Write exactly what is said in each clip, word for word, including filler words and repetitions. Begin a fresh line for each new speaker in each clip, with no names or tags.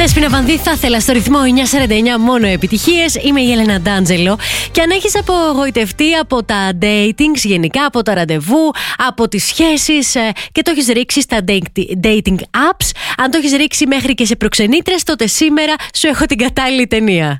Δέσποινα Βανδύ, θα ήθελα στο ρυθμό εννιά σαράντα εννιά μόνο επιτυχίες. Είμαι η Έλενα Ντάντζελο. Και αν έχεις απογοητευτεί από τα datings, γενικά από τα ραντεβού, από τις σχέσεις και το έχεις ρίξει στα dating apps, αν το έχεις ρίξει μέχρι και σε προξενήτρες, τότε σήμερα σου έχω την κατάλληλη ταινία.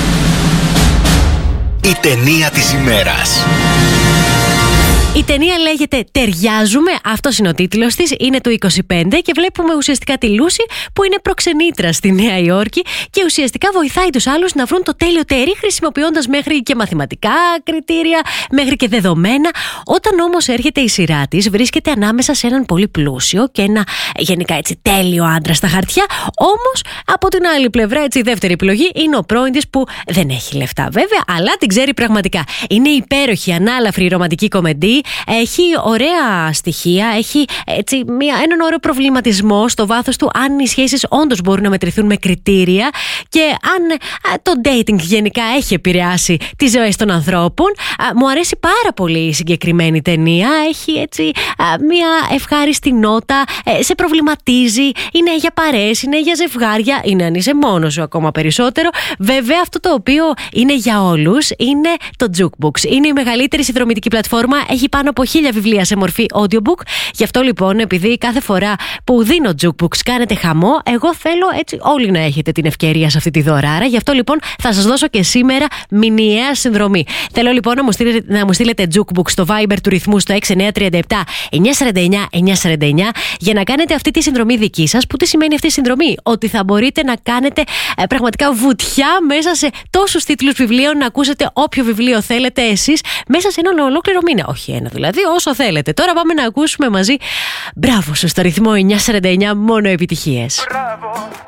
Η ταινία της ημέρας.
Η ταινία λέγεται «Ταιριάζουμε», αυτός είναι ο τίτλος της, είναι του είκοσι πέντε και βλέπουμε ουσιαστικά τη Λούση που είναι προξενήτρα στη Νέα Υόρκη και ουσιαστικά βοηθάει τους άλλους να βρουν το τέλειο τέρι χρησιμοποιώντας μέχρι και μαθηματικά κριτήρια, μέχρι και δεδομένα. Όταν όμως έρχεται η σειρά της, βρίσκεται ανάμεσα σε έναν πολύ πλούσιο και ένα γενικά έτσι τέλειο άντρα στα χαρτιά, όμως από την άλλη πλευρά, έτσι η δεύτερη επιλογή είναι ο πρώην της που δεν έχει λεφτά βέβαια, αλλά την ξέρει πραγματικά. Είναι υπέροχη, ανάλαφρη ρομαντική κομμεντή. Έχει ωραία στοιχεία, έχει έτσι, μια, έναν ωραίο προβληματισμό στο βάθος του αν οι σχέσεις όντως μπορούν να μετρηθούν με κριτήρια και αν α, το dating γενικά έχει επηρεάσει τις ζωές των ανθρώπων. Α, μου αρέσει πάρα πολύ η συγκεκριμένη ταινία. Έχει έτσι α, μια ευχάριστη νότα, ε, σε προβληματίζει, είναι για παρέες, είναι για ζευγάρια, είναι αν είσαι μόνος σου ακόμα περισσότερο. Βέβαια αυτό το οποίο είναι για όλους είναι το Jukebox. Είναι η μεγαλύτερη συνδρομητική πλατφόρμα, έχει πάνω από χίλια βιβλία σε μορφή audiobook. Γι' αυτό λοιπόν, επειδή κάθε φορά που δίνω Jukebox κάνετε χαμό, εγώ θέλω έτσι όλοι να έχετε την ευκαιρία σε αυτή τη δωράρα. Γι' αυτό λοιπόν θα σας δώσω και σήμερα μηνιαία συνδρομή. Θέλω λοιπόν να μου στείλετε, να μου στείλετε Jukebox στο Viber του ρυθμού στο έξι εννιά τρία επτά εννιά σαράντα εννιά εννιά σαράντα εννιά για να κάνετε αυτή τη συνδρομή δική σας. Που τι σημαίνει αυτή η συνδρομή? Ότι θα μπορείτε να κάνετε ε, πραγματικά βουτιά μέσα σε τόσους τίτλους βιβλίων, να ακούσετε όποιο βιβλίο θέλετε εσείς μέσα σε έναν ολόκληρο μήνα. Όχι ένα δηλαδή, όσο θέλετε. Τώρα πάμε να ακούσουμε μαζί. Μπράβο σου στο ρυθμό εννιά σαράντα εννιά μόνο επιτυχίες.
Μπράβο.